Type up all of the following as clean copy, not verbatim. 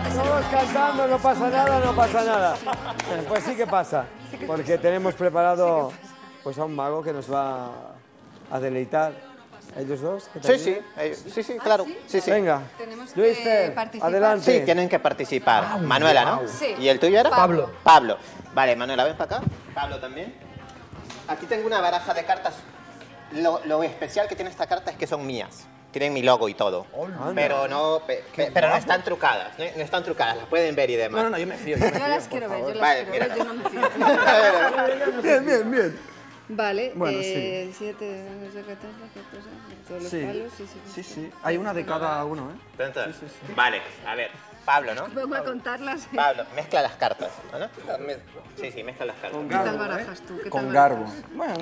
Todos cantando, no pasa nada, no pasa nada. Pues sí que pasa, porque tenemos preparado pues a un mago que nos va a deleitar. ¿Ellos dos? ¿Qué tal? Sí, claro. Sí, sí. Venga, Tenemos que Luisfer, participar. adelante. Sí, tienen que participar. Manuela, ¿no? Sí. ¿Y el tuyo era? Pablo. Pablo. Vale, Manuela, ven para acá. Pablo también. Aquí tengo una baraja de cartas. Lo especial que tiene esta carta es que son mías. Tienen mi logo y todo. Pero no, pero no están trucadas. No están trucadas, las pueden ver y demás. No, yo me fío. Yo las quiero ver, yo las Vale, quiero ver, mira. yo no me fío. Bien. Vale, Bueno, sí. 7, 14, todos los Sí. palos, Sí. Hay una de cada uno, ¿eh? Entonces, vale, a ver. Pablo, ¿no? Pongo a contarlas. Pablo, mezcla las cartas, ¿no? Sí, mezcla las cartas. ¿Qué tal barajas tú? ¿Qué tal Con barajas? garbo. Bueno,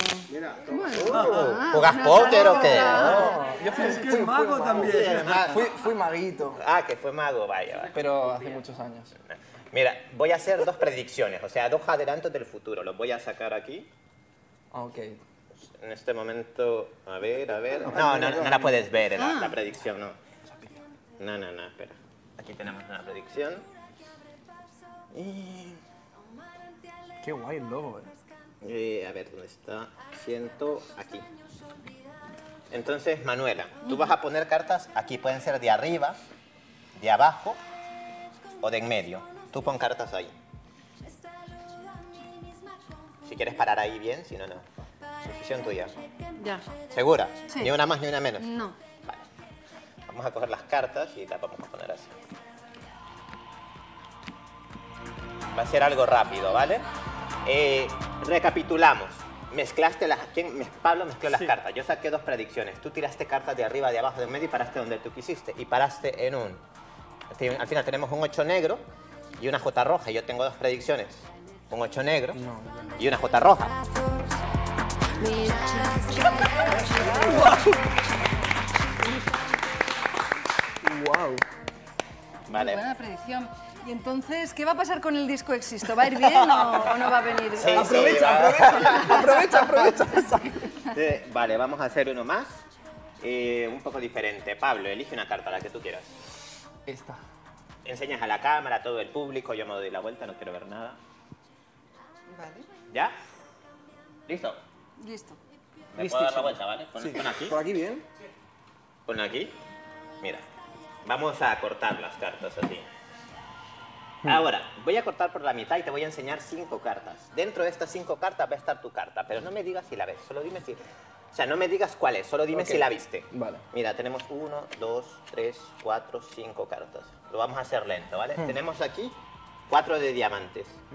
¿Jugas una póker o rara, qué? otra. yo fui, Es que es mago también. fui maguito, Que fue mago, vaya. pero hace muchos años. Mira, voy a hacer dos predicciones, o sea, dos adelantos del futuro. Los voy a sacar aquí. Ok. En este momento, a ver. No la puedes ver, la predicción, no. No, espera. Aquí tenemos una predicción. Y... Qué guay el logo, A ver, ¿dónde está? Siento aquí. Entonces, Manuela, tú vas a poner cartas aquí. Pueden ser de arriba, de abajo o de en medio. Tú pon cartas ahí. Si quieres parar ahí bien, si no, no. Decisión tuya. Ya. ¿Segura? Sí. Ni una más ni una menos. No. Vale. Vamos a coger las cartas y las vamos a poner así. Va a ser algo rápido, ¿vale? Recapitulamos. Mezclaste las... Pablo mezcló las cartas. Yo saqué dos predicciones. Tú tiraste cartas de arriba, de abajo, de en medio y paraste donde tú quisiste. Y paraste en un... Al final tenemos un 8 negro y una J roja. Yo tengo dos predicciones. Un 8 negro y una J roja. Wow. Vale. Buena predicción. Y entonces, ¿qué va a pasar con el disco Existo? ¿Va a ir bien o no va a venir? Sí, Aprovecha. Vale, vamos a hacer uno más. Un poco diferente. Pablo, elige una carta, la que tú quieras. Esta. Enseñas a la cámara, a todo el público. Yo me doy la vuelta, no quiero ver nada. Vale. ¿Ya? ¿Listo? Listo. ¿Me puedo dar la vuelta, vale? Pon aquí. ¿Por aquí bien? Pon aquí. Mira. Vamos a cortar las cartas así. Ahora, voy a cortar por la mitad y te voy a enseñar 5 cartas. Dentro de estas 5 cartas va a estar tu carta, pero no me digas si la ves, solo dime si... O sea, no me digas cuál es, solo dime si la viste. Vale. Mira, tenemos 1, 2, 3, 4, 5 cartas. Lo vamos a hacer lento, ¿vale? Tenemos aquí 4 de diamantes.